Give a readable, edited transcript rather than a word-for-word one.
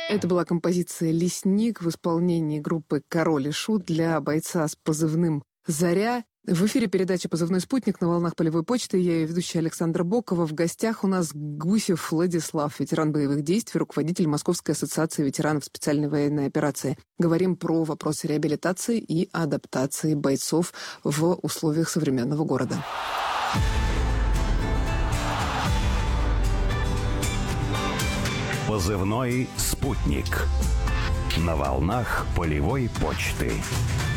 Это была композиция «Лесник» в исполнении группы «Король и Шут» для бойца с позывным «Заря». В эфире передача «Позывной спутник» на волнах полевой почты. Я ее ведущая Александра Бокова. В гостях у нас Гусев Владислав, ветеран боевых действий, руководитель Московской ассоциации ветеранов специальной военной операции. Говорим про вопросы реабилитации и адаптации бойцов в условиях современного города. Позывной «Спутник». На волнах полевой почты.